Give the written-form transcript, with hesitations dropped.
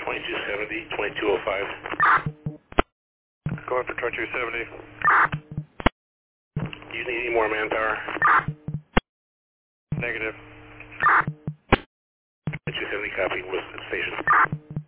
2270, 2205. Going for 2270. Do you need any more manpower? Negative. 2270 copy, West Station.